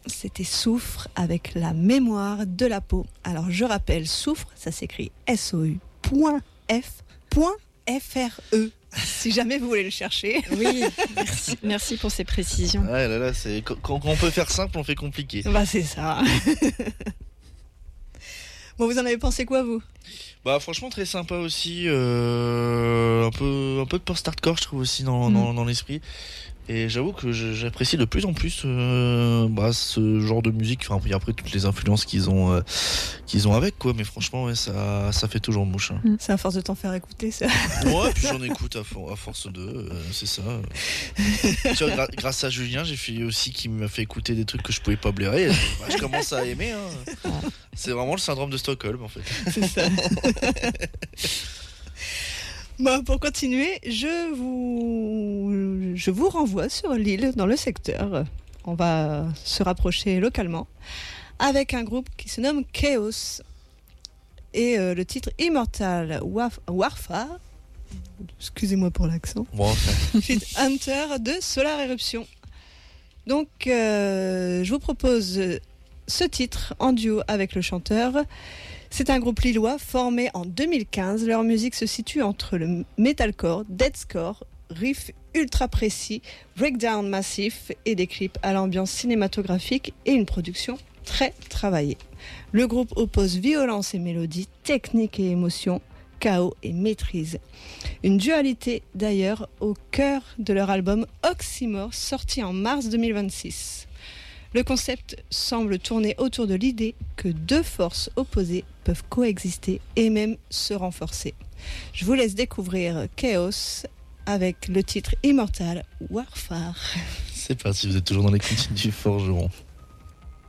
c'était Soufre avec la mémoire de la peau. Alors je rappelle, Soufre, ça s'écrit SOU.F.FRE. Si jamais vous voulez le chercher. Oui, merci pour ces précisions. Ouais, là, c'est quand on peut faire simple, on fait compliqué. Bah c'est ça. Bon, vous en avez pensé quoi, vous ? Bah franchement très sympa aussi, un peu de post-hardcore je trouve aussi dans l'esprit. Et j'avoue que j'apprécie de plus en plus ce genre de musique. Enfin, après toutes les influences qu'ils ont avec quoi. Mais franchement, ouais, ça fait toujours mouche. Hein. C'est à force de t'en faire écouter ça. Ouais, puis j'en écoute à force de. C'est ça. Tu vois, grâce à Julien, j'ai fait aussi qui m'a fait écouter des trucs que je pouvais pas blairer. Et, je commence à aimer. Hein. C'est vraiment le syndrome de Stockholm en fait. C'est ça. Bon, pour continuer, je vous renvoie sur l'île, dans le secteur. On va se rapprocher localement avec un groupe qui se nomme Chaos et le titre Immortal Warfare. Excusez-moi pour l'accent. Bon, Feat. Hunter de Solar Eruption. Donc, je vous propose ce titre en duo avec le chanteur. C'est un groupe lillois formé en 2015. Leur musique se situe entre le metalcore, deathcore, riff ultra précis, breakdown massif et des clips à l'ambiance cinématographique et une production très travaillée. Le groupe oppose violence et mélodie, technique et émotion, chaos et maîtrise. Une dualité d'ailleurs au cœur de leur album Oxymore sorti en mars 2026. Le concept semble tourner autour de l'idée que deux forces opposées peuvent coexister et même se renforcer. Je vous laisse découvrir Chaos avec le titre Immortal Warfare. c'est parti, vous êtes toujours dans les continues du forgeron.